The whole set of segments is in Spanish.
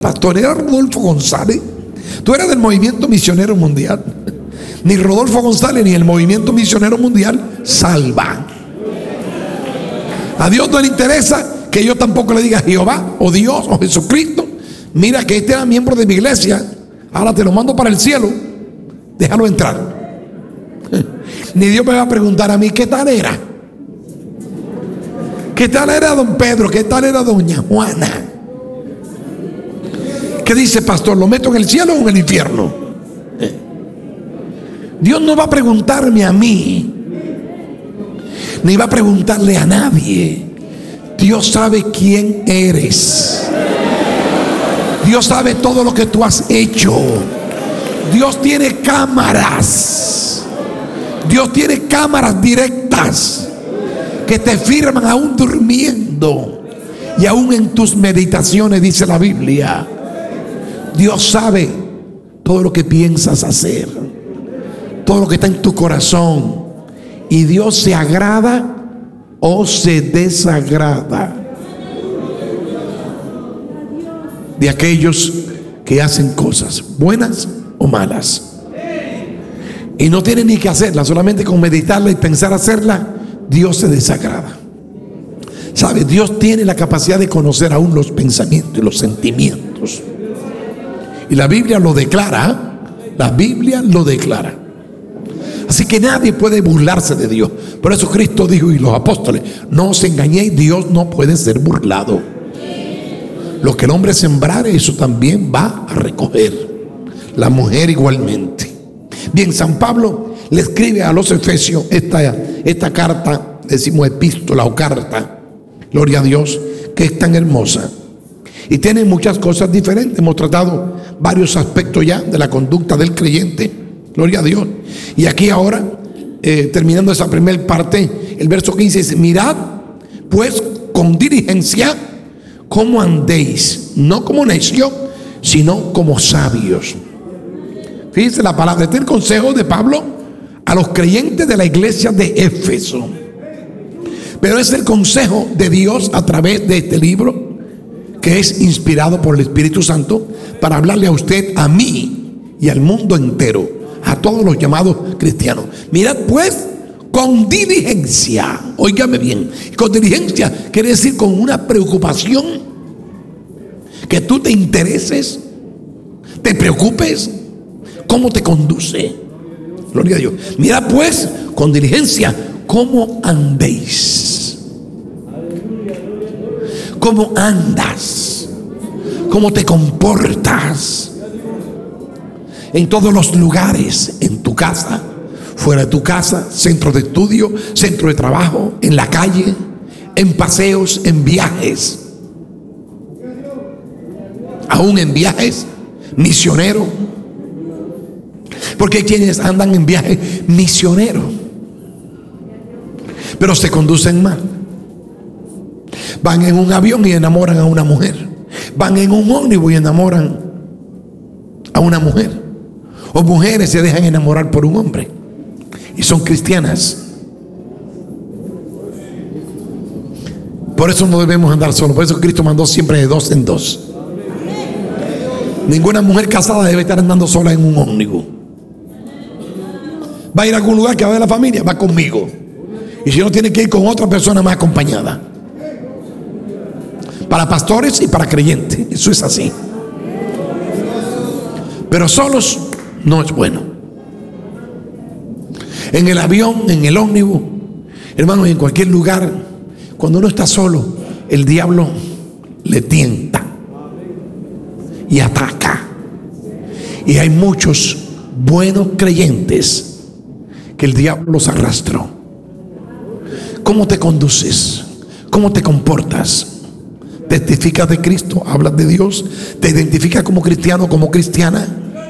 pastor, era Rodolfo González. Tú eras del Movimiento Misionero Mundial. Ni Rodolfo González ni el Movimiento Misionero Mundial salva. A Dios no le interesa que yo tampoco le diga Jehová o Dios o Jesucristo: mira que este era miembro de mi iglesia, ahora te lo mando para el cielo, déjalo entrar. Ni Dios me va a preguntar a mí: ¿qué tal era? ¿Qué tal era don Pedro? ¿Qué tal era doña Juana? ¿Qué dice, pastor? ¿Lo meto en el cielo o en el infierno? Dios no va a preguntarme a mí, ni va a preguntarle a nadie. Dios sabe quién eres. Dios sabe todo lo que tú has hecho. Dios tiene cámaras. Dios tiene cámaras directas que te firman aún durmiendo y aún en tus meditaciones, dice la Biblia. Dios sabe todo lo que piensas hacer, todo lo que está en tu corazón. Y Dios se agrada o se desagrada de aquellos que hacen cosas buenas o malas. Y no tienen ni que hacerla, solamente con meditarla y pensar hacerla, Dios se desagrada. ¿Sabe? Dios tiene la capacidad de conocer aún los pensamientos y los sentimientos. Y la Biblia lo declara. La Biblia lo declara. Así que nadie puede burlarse de Dios. Por eso Cristo dijo, y los apóstoles: no os engañéis, Dios no puede ser burlado. Lo que el hombre sembrare, eso también va a recoger. La mujer igualmente. Bien, San Pablo le escribe a los Efesios esta carta, decimos epístola o carta, gloria a Dios, que es tan hermosa. Y tiene muchas cosas diferentes. Hemos tratado varios aspectos ya de la conducta del creyente, gloria a Dios. Y aquí ahora, terminando esa primera parte, el verso 15 dice: mirad pues con diligencia cómo andéis, no como necios, sino como sabios. Fíjense la palabra. Este es el consejo de Pablo a los creyentes de la iglesia de Éfeso. Pero es el consejo de Dios a través de este libro, que es inspirado por el Espíritu Santo, para hablarle a usted, a mí y al mundo entero, a todos los llamados cristianos. Mirad pues con diligencia. Óigame bien. Con diligencia quiere decir con una preocupación, que tú te intereses, te preocupes cómo te conduce. Gloria a Dios. Mirad pues con diligencia cómo andéis, cómo andas, cómo te comportas en todos los lugares, en tu casa, fuera de tu casa, centro de estudio, centro de trabajo, en la calle, en paseos, en viajes, aún en viajes misioneros, porque hay quienes andan en viaje misionero pero se conducen mal. Van en un avión y enamoran a una mujer. Van en un ómnibus y enamoran a una mujer. O mujeres se dejan enamorar por un hombre y son cristianas. Por eso no debemos andar solos. Por eso Cristo mandó siempre de dos en dos. Ninguna mujer casada debe estar andando sola en un ómnibus. Va a ir a algún lugar que va a ver la familia, va conmigo. Y si no, tiene que ir con otra persona más acompañada. Para pastores y para creyentes, eso es así. Pero solos no es bueno. En el avión, en el ómnibus, hermanos, en cualquier lugar, cuando uno está solo, el diablo le tienta y ataca. Y hay muchos buenos creyentes que el diablo los arrastró. ¿Cómo te conduces? ¿Cómo te comportas? ¿Testificas de Cristo? ¿Hablas de Dios? ¿Te identificas como cristiano, como cristiana?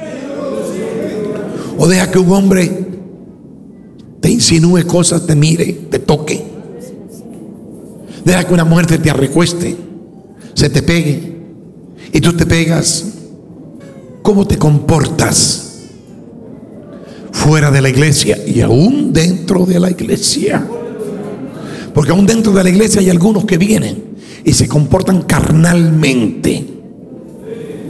¿O deja que un hombre te insinúe cosas, te mire, te toque? ¿Deja que una mujer te arrecueste, se te pegue y tú te pegas? ¿Cómo te comportas fuera de la iglesia y aún dentro de la iglesia? Porque aún dentro de la iglesia hay algunos que vienen y se comportan carnalmente.